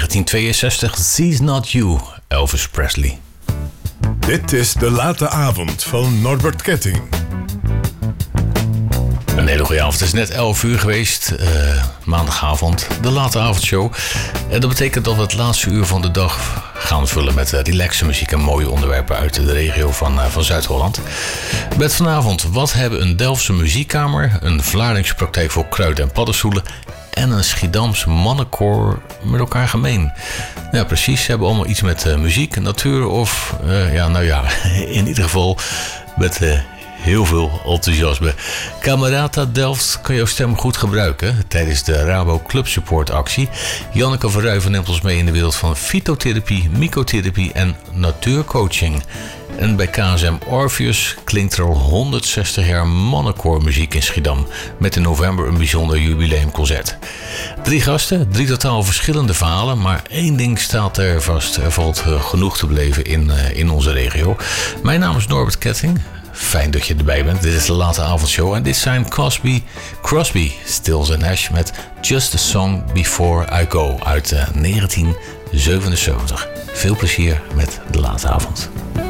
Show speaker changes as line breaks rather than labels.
1962, She's Not You, Elvis Presley.
Dit is De Late Avond van Norbert Ketting.
Een hele goede avond. Het is net 11 uur geweest, maandagavond, de Late Avondshow. En dat betekent dat we het laatste uur van de dag gaan vullen met relaxe muziek en mooie onderwerpen uit de regio van Zuid-Holland. Met vanavond, wat hebben een Delftse muziekkamer, een Vlaardingse praktijk voor kruiden en paddenstoelen en een Schiedamse mannenkoor met elkaar gemeen? Ja, precies. Ze hebben allemaal iets met muziek, natuur of, in ieder geval met heel veel enthousiasme. Camerata Delft kan jouw stem goed gebruiken tijdens de Rabo Club Support actie. Janneke Verruiven neemt ons mee in de wereld van fytotherapie, mycotherapie en natuurcoaching. En bij KSM Orpheus klinkt er al 160 jaar mannenkoormuziek in Schiedam, met in november een bijzonder jubileumconcert. 3 gasten, 3 totaal verschillende verhalen, maar één ding staat er vast: er valt genoeg te beleven in onze regio. Mijn naam is Norbert Ketting. Fijn dat je erbij bent. Dit is de Late Avondshow en dit zijn Crosby, Stills & Nash met Just a Song Before I Go uit 1977. Veel plezier met de Late Avond.